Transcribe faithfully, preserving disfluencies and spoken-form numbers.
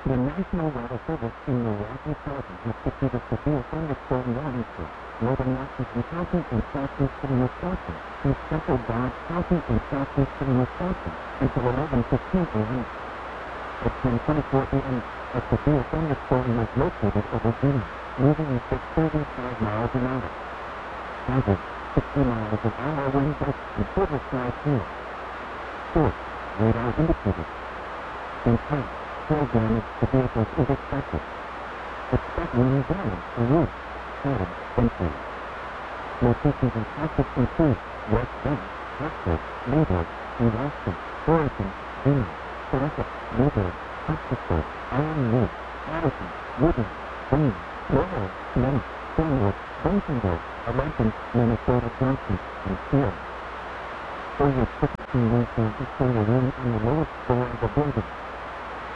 The National Weather Service in Milwaukee, Wisconsin has issued a severe thunderstorm warning for northern Washington County and southeastern Wisconsin, and central Dodge County and southeastern Wisconsin until eleven fifteen a.m. At ten twenty-four a.m., a severe thunderstorm was located over June, moving at thirty-five miles an hour. Hazard, sixty miles an hour wind gusts and quarter sky clear. Source, radar indicated. Intent, hail damage to vehicles is expected. Expect wind damage to roof, cabin, and trees. Locations in Texas include West Bend, Hartford, Mayberg, New Austin, Orison, Green, Terrific, Mayberg, Hutchinson, Iron Lake, Madison, Woodland, Blaine, Laurel, Lenox, Glenwood, Bentonville, Aleutian, Minnesota, Johnson, and Seattle. For your typical winter, you stay alone on the lowest floor of the building.